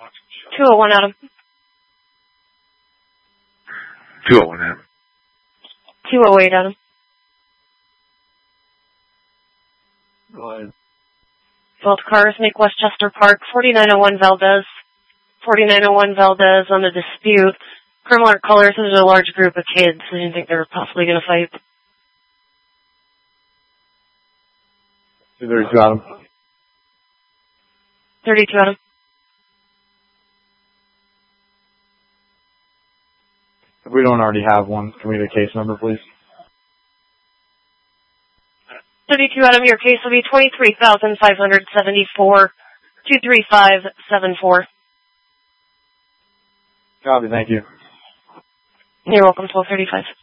201 Adam. 201 Adam. 208 Adam. Go ahead. Both cars make Westchester Park, 4901 Valdez. 4901 Valdez on the dispute. Criminal colors, there's a large group of kids. I didn't think they were possibly going to fight. 232 Adam. 32 Adam. If we don't already have one, can we get a case number, please? 32 Adam, your case will be 23,574, 23574. Copy, thank you. You're welcome, 1235.